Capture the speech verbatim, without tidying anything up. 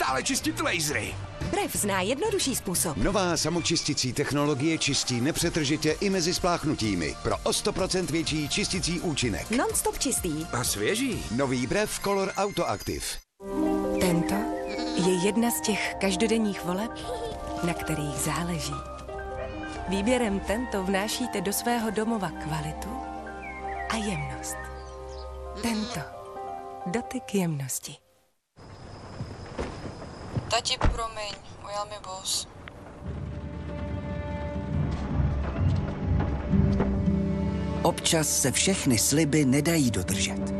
stále čistit lasery. Brev zná jednodušší způsob. Nová samočisticí technologie čistí nepřetržitě i mezi spláchnutími. Pro o sto procent větší čisticí účinek. Non-stop čistý. A svěží. Nový Brev Color Autoactive. Tento je jedna z těch každodenních voleb, na kterých záleží. Výběrem Tento vnášíte do svého domova kvalitu a jemnost. Tento. Dotyk jemnosti. Tati, promiň, ujel mi bus. Občas se všechny sliby nedají dodržet.